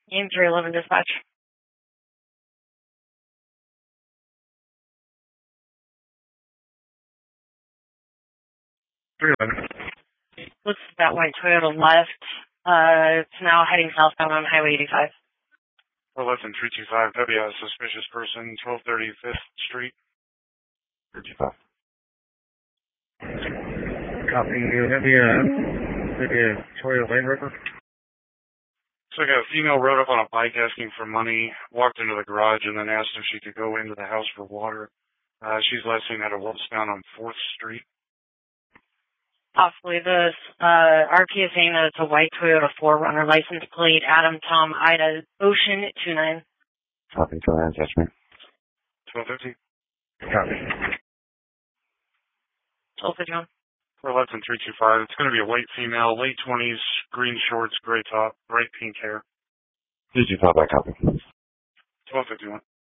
Game 311 dispatch. 311. Looks like that white Toyota left. It's now heading southbound on Highway 85. Left in 325. That'd be a suspicious person. 1230 5th Street. 325. Copy. That'd be a Toyota Land Rover. So I got a female rode up on a bike asking for money, walked into the garage, and then asked if she could go into the house for water. She's last seen at a westbound on 4th Street. Possibly this. RP is saying that it's a white Toyota 4Runner, license plate Adam Tom Ida Ocean 29. Copy. Go ahead, judgment. 1250. Copy. 1251. We're left in 325. It's going to be a white female, late 20s, green shorts, gray top, bright pink hair. 325 by copy. 1251.